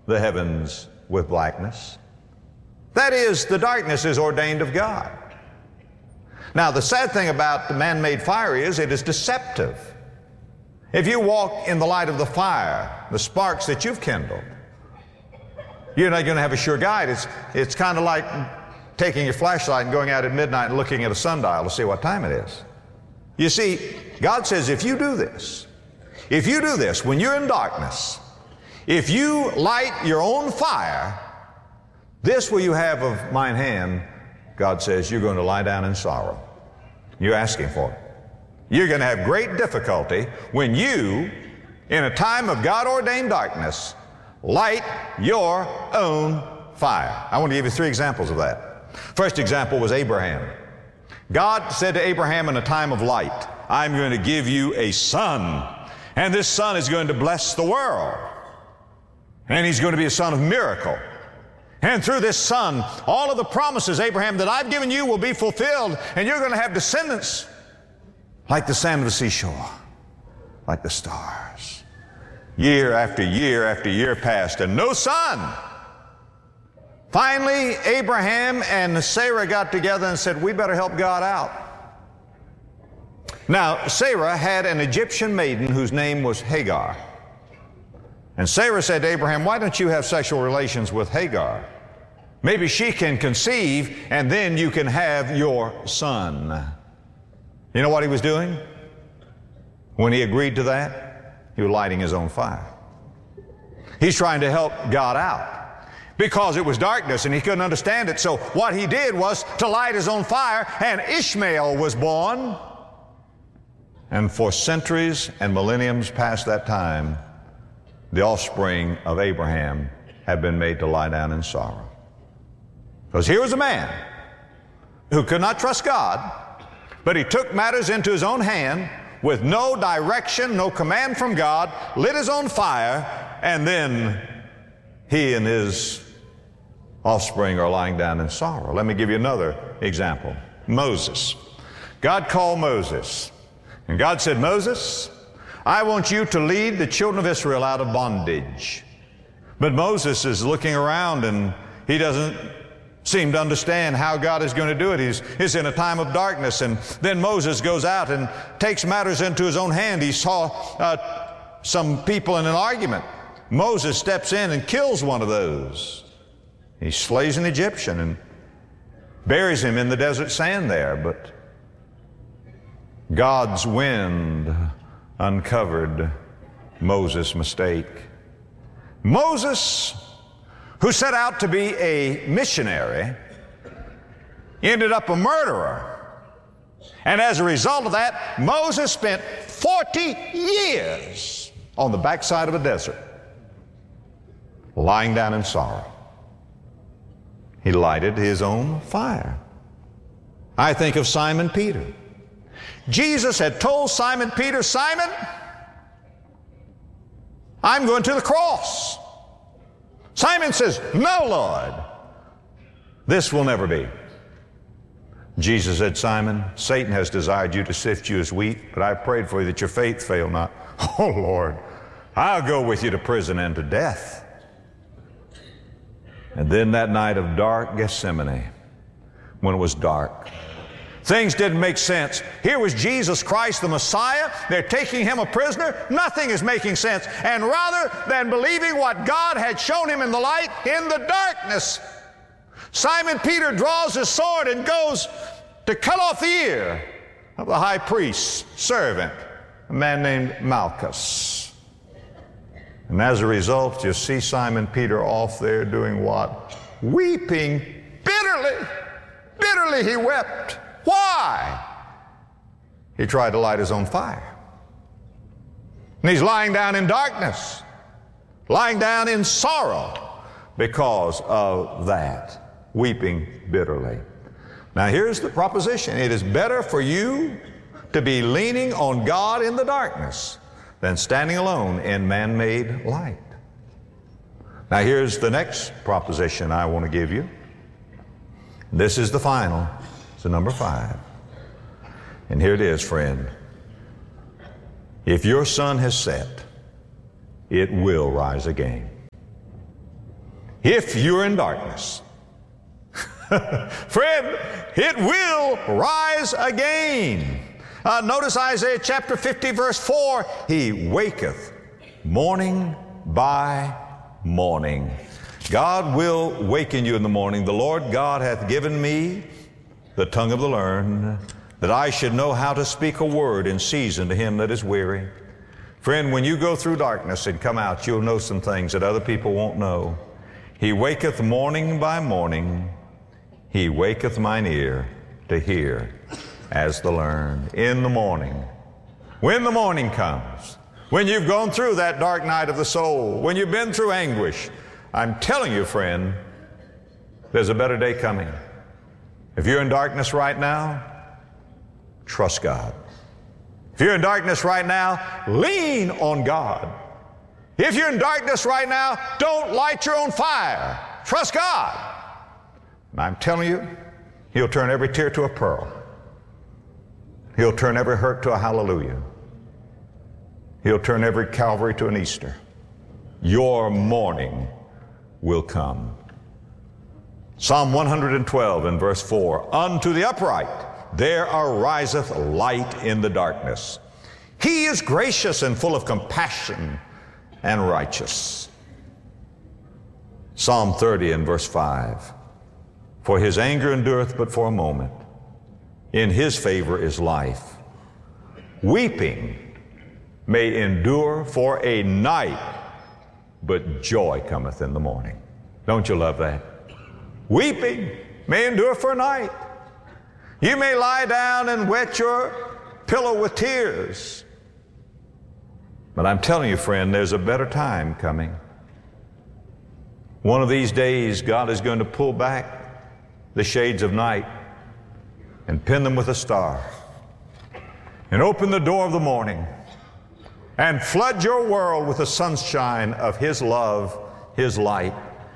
the heavens with blackness. That is, the darkness is ordained of God. Now, the sad thing about the man-made fire is it is deceptive. If you walk in the light of the fire, the sparks that you've kindled, you're not going to have a sure guide. It's kind of like taking your flashlight and going out at midnight and looking at a sundial to see what time it is. You see, God says if you do this, when you're in darkness, if you light your own fire, this will you have of mine hand, God says, you're going to lie down in sorrow. You're asking for it. You're going to have great difficulty when you, in a time of God-ordained darkness, light your own fire. I want to give you 3 examples of that. First example was Abraham. God said to Abraham in a time of light, I'm going to give you a son, and this son is going to bless the world. And he's going to be a son of miracle. And through this son, all of the promises, Abraham, that I've given you will be fulfilled, and you're going to have descendants like the sand of the seashore, like the stars. Year after year after year passed, and no son. Finally, Abraham and Sarah got together and said, we better help God out. Now, Sarah had an Egyptian maiden whose name was Hagar. And Sarah said to Abraham, why don't you have sexual relations with Hagar? Maybe she can conceive, and then you can have your son. You know what he was doing? When he agreed to that, he was lighting his own fire. He's trying to help God out because it was darkness and he couldn't understand it. So what he did was to light his own fire, and Ishmael was born. And for centuries and millenniums past that time, the offspring of Abraham have been made to lie down in sorrow. Because here was a man who could not trust God, but he took matters into his own hand with no direction, no command from God, lit his own fire, and then he and his offspring are lying down in sorrow. Let me give you another example. Moses. God called Moses, and God said, Moses, I want you to lead the children of Israel out of bondage. But Moses is looking around and he doesn't seem to understand how God is going to do it. He's in a time of darkness. And then Moses goes out and takes matters into his own hand. He saw some people in an argument. Moses steps in and kills one of those. He slays an Egyptian and buries him in the desert sand there. But God's wind uncovered Moses' mistake. Moses, who set out to be a missionary, ended up a murderer. And as a result of that, Moses spent 40 years on the backside of a desert, lying down in sorrow. He lighted his own fire. I think of Simon Peter. Jesus had told Simon Peter, Simon, I'm going to the cross. Simon says, no, Lord, this will never be. Jesus said, Simon, Satan has desired you to sift you as wheat, but I prayed for you that your faith fail not. Oh, Lord, I'll go with you to prison and to death. And then that night of dark Gethsemane, when it was dark, things didn't make sense. Here was Jesus Christ, the Messiah. They're taking him a prisoner. Nothing is making sense. And rather than believing what God had shown him in the light, in the darkness, Simon Peter draws his sword and goes to cut off the ear of the high priest's servant, a man named Malchus. And as a result, you see Simon Peter off there doing what? Weeping bitterly. Bitterly he wept. Why? He tried to light his own fire. And he's lying down in darkness, lying down in sorrow because of that, weeping bitterly. Now here's the proposition. It is better for you to be leaning on God in the darkness than standing alone in man-made light. Now here's the next proposition I want to give you. This is the final. So number 5. And here it is, friend. If your sun has set, it will rise again. if you're in darkness. Friend, it will rise again. Notice Isaiah chapter 50, verse 4. He waketh morning by morning. God will waken you in the morning. The Lord God hath given me the tongue of the learned, that I should know how to speak a word in season to him that is weary. Friend, when you go through darkness and come out, you'll know some things that other people won't know. He waketh morning by morning. He waketh mine ear to hear as the learned. In the morning, when the morning comes, when you've gone through that dark night of the soul, when you've been through anguish, I'm telling you, friend, there's a better day coming. If you're in darkness right now, trust God. If you're in darkness right now, lean on God. If you're in darkness right now, don't light your own fire. Trust God. And I'm telling you, He'll turn every tear to a pearl. He'll turn every hurt to a hallelujah. He'll turn every Calvary to an Easter. Your morning will come. Psalm 112 and verse 4, unto the upright there ariseth light in the darkness. He is gracious and full of compassion and righteous. Psalm 30 and verse 5, for his anger endureth but for a moment. In his favor is life. Weeping may endure for a night, but joy cometh in the morning. Don't you love that? Weeping may endure for a night. You may lie down and wet your pillow with tears. But I'm telling you, friend, there's a better time coming. One of these days, God is going to pull back the shades of night and pin them with a star and open the door of the morning and flood your world with the sunshine of His love, His light.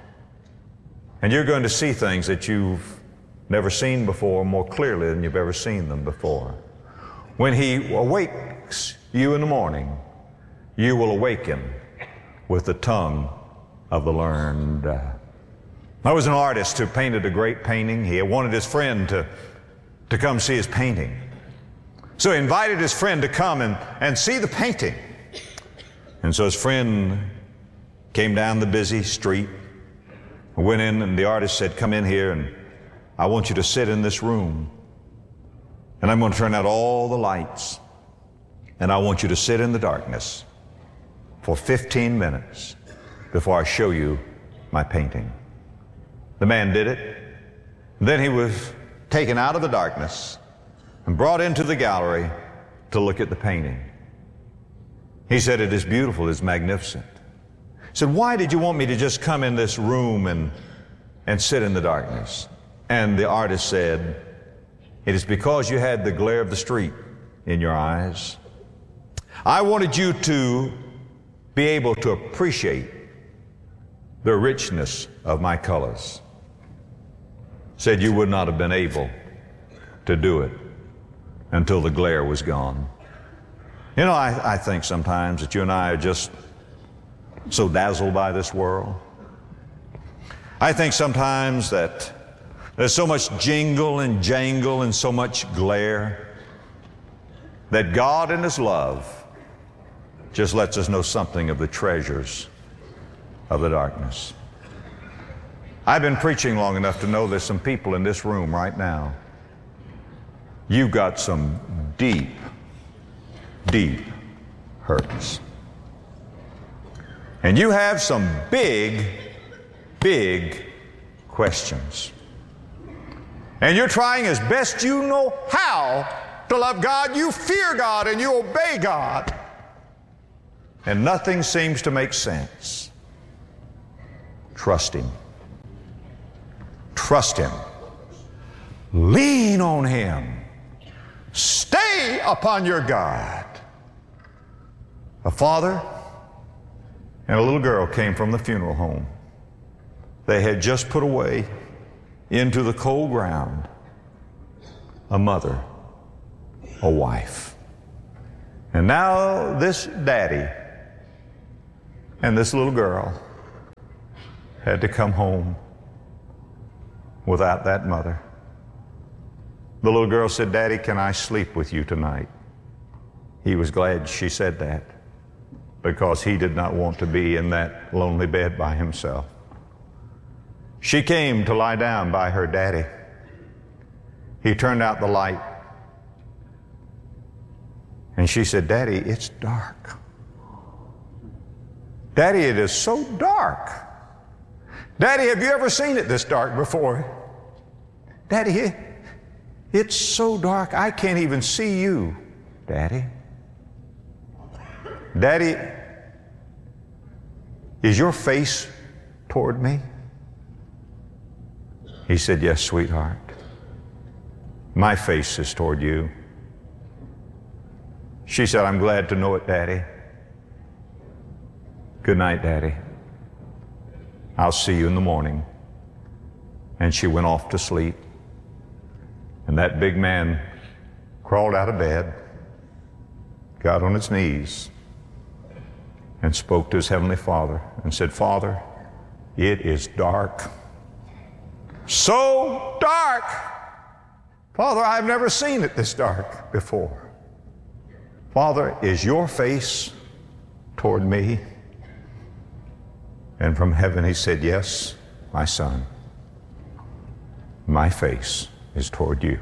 And you're going to see things that you've never seen before more clearly than you've ever seen them before. When He awakes you in the morning, you will awaken with the tongue of the learned. There was an artist who painted a great painting. He wanted his friend to come see his painting. So he invited his friend to come and see the painting. And so his friend came down the busy street, went in, and the artist said, come in here and I want you to sit in this room. And I'm going to turn out all the lights. And I want you to sit in the darkness for 15 minutes before I show you my painting. The man did it. Then he was taken out of the darkness and brought into the gallery to look at the painting. He said, it is beautiful, it's magnificent. He said, why did you want me to just come in this room and sit in the darkness? And the artist said, it is because you had the glare of the street in your eyes. I wanted you to be able to appreciate the richness of my colors. Said you would not have been able to do it until the glare was gone. You know, I think sometimes that you and I are just so dazzled by this world. I think sometimes that there's so much jingle and jangle and so much glare that God in His love just lets us know something of the treasures of the darkness. I've been preaching long enough to know there's some people in this room right now. You've got some deep, deep hurts. And you have some big, big questions. And you're trying as best you know how to love God. You fear God and you obey God. And nothing seems to make sense. Trust Him. Trust Him. Lean on Him. Stay upon your God. A father and a little girl came from the funeral home. They had just put away into the cold ground a mother, a wife. And now this daddy and this little girl had to come home without that mother. The little girl said, "Daddy, can I sleep with you tonight?" He was glad she said that because he did not want to be in that lonely bed by himself. She came to lie down by her daddy. He turned out the light. And she said, "Daddy, it's dark. Daddy, it is so dark. Daddy, have you ever seen it this dark before? Daddy, it's so dark, I can't even see you, Daddy. Daddy, is your face toward me?" He said, "Yes, sweetheart. My face is toward you." She said, "I'm glad to know it, Daddy. Good night, Daddy. I'll see you in the morning." And she went off to sleep. And that big man crawled out of bed, got on his knees, and spoke to his Heavenly Father and said, "Father, it is dark. So dark. Father, I've never seen it this dark before. Father, is your face toward me?" And from heaven he said, "Yes, my son. My face is toward you."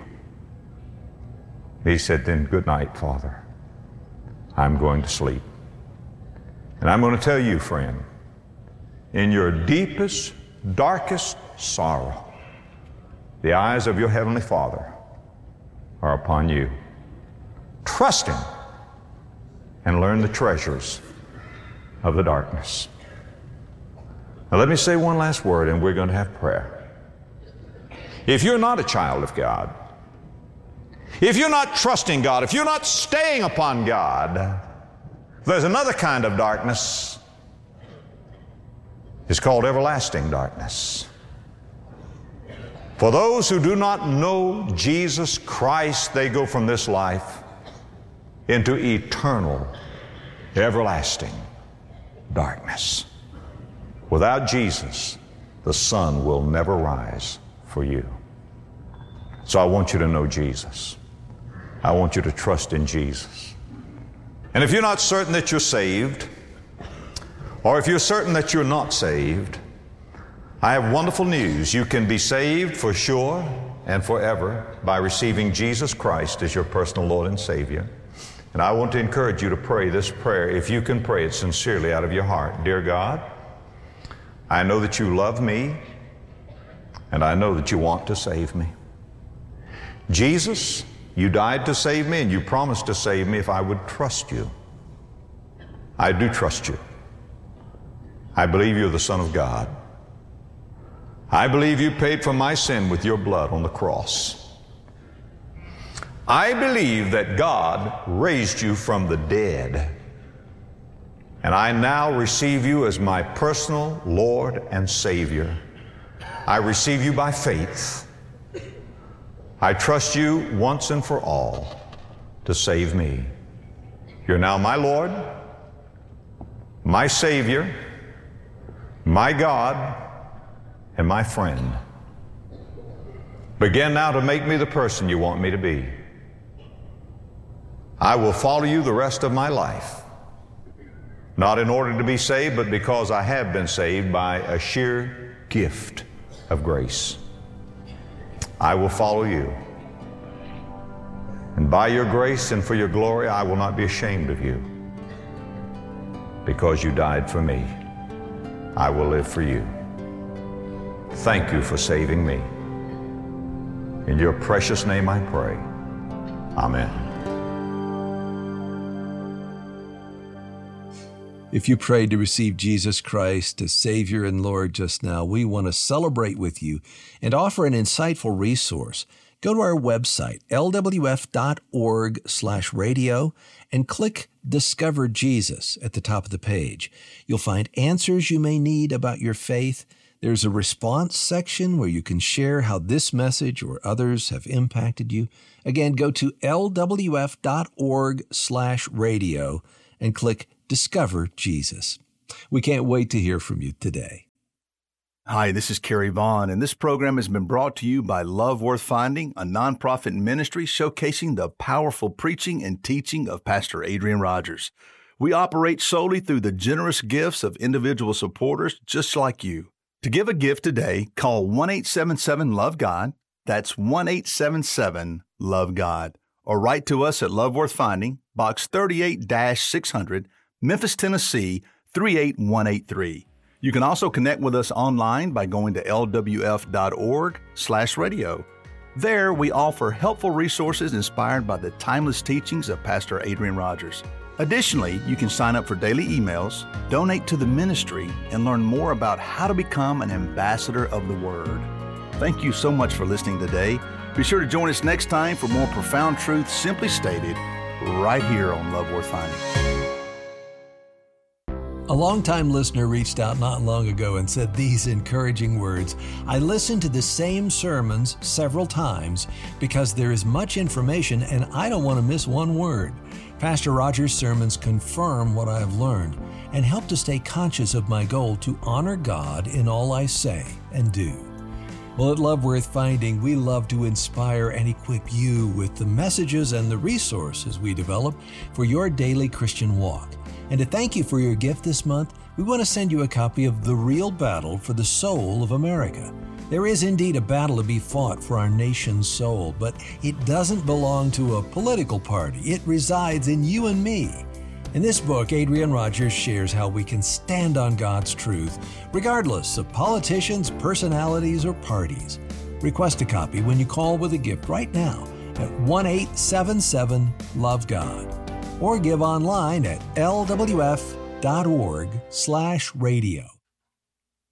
He said, "Then good night, Father. I'm going to sleep." And I'm going to tell you, friend, in your deepest, darkest sorrow, the eyes of your Heavenly Father are upon you. Trust Him and learn the treasures of the darkness. Now let me say one last word and we're going to have prayer. If you're not a child of God, if you're not trusting God, if you're not staying upon God, there's another kind of darkness. It's called everlasting darkness. For those who do not know Jesus Christ, they go from this life into eternal, everlasting darkness. Without Jesus, the sun will never rise for you. So I want you to know Jesus. I want you to trust in Jesus. And if you're not certain that you're saved, or if you're certain that you're not saved, I have wonderful news. You can be saved for sure and forever by receiving Jesus Christ as your personal Lord and Savior. And I want to encourage you to pray this prayer, if you can pray it sincerely out of your heart. Dear God, I know that you love me, and I know that you want to save me. Jesus, you died to save me, and you promised to save me if I would trust you. I do trust you. I believe you're the Son of God. I believe you paid for my sin with your blood on the cross. I believe that God raised you from the dead, and I now receive you as my personal Lord and Savior. I receive you by faith. I trust you once and for all to save me. You're now my Lord, my Savior, my God, and my friend. Begin now to make me the person you want me to be. I will follow you the rest of my life, not in order to be saved, but because I have been saved by a sheer gift of grace. I will follow you. And by your grace and for your glory, I will not be ashamed of you. Because you died for me, I will live for you. Thank you for saving me. In your precious name I pray. Amen. If you prayed to receive Jesus Christ as Savior and Lord just now, we want to celebrate with you and offer an insightful resource. Go to our website, lwf.org/radio, and click Discover Jesus at the top of the page. You'll find answers you may need about your faith. There's a response section where you can share how this message or others have impacted you. Again, go to lwf.org/radio and click Discover Jesus. We can't wait to hear from you today. Hi, this is Kerry Vaughn, and this program has been brought to you by Love Worth Finding, a nonprofit ministry showcasing the powerful preaching and teaching of Pastor Adrian Rogers. We operate solely through the generous gifts of individual supporters just like you. To give a gift today, call 1-877-LOVE-GOD. That's 1-877-LOVE-GOD. Or write to us at Love Worth Finding, Box 38-600, Memphis, Tennessee, 38183. You can also connect with us online by going to lwf.org/radio. There, we offer helpful resources inspired by the timeless teachings of Pastor Adrian Rogers. Additionally, you can sign up for daily emails, donate to the ministry, and learn more about how to become an ambassador of the Word. Thank you so much for listening today. Be sure to join us next time for more profound truth simply stated right here on Love Worth Finding. A longtime listener reached out not long ago and said these encouraging words: I listened to the same sermons several times because there is much information and I don't want to miss one word. Pastor Rogers' sermons confirm what I have learned and help to stay conscious of my goal to honor God in all I say and do. Well, at Love Worth Finding, we love to inspire and equip you with the messages and the resources we develop for your daily Christian walk. And to thank you for your gift this month, we want to send you a copy of The Real Battle for the Soul of America. There is indeed a battle to be fought for our nation's soul, but it doesn't belong to a political party. It resides in you and me. In this book, Adrian Rogers shares how we can stand on God's truth, regardless of politicians, personalities, or parties. Request a copy when you call with a gift right now at 1-877-LOVE-GOD. Or give online at lwf.org/radio.